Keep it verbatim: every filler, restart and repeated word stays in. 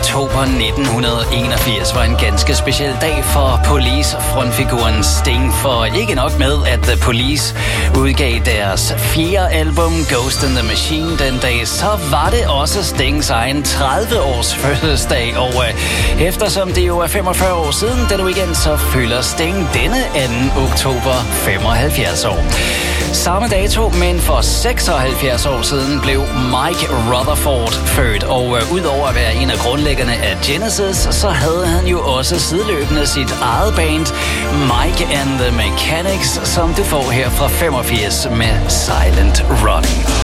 oktober nitten enogfirs var en ganske speciel dag for Police-frontfiguren Sting, for ikke nok med, at The Police udgav deres fjerde album, Ghost in the Machine, den dag, så var det også Stings egen tredive-års fødselsdag, og øh, eftersom det jo er femogfyrre år siden den weekend, så fylder Sting denne anden oktober femoghalvfjerds år. Samme dato, men for seksoghalvfjerds år siden, blev Mike Rutherford født, og øh, udover at være en af grundlæggerne af Genesis, så havde han jo også sideløbende sit eget band, Mike and the Mechanics, som du får her fra femogfirs med Silent Running.